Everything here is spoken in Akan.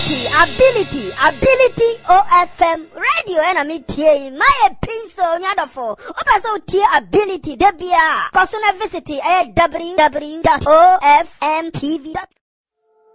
ability OFM radio and I'm here my pencil nyadofo obaso tie ability debia personal visit www.ofmtv.com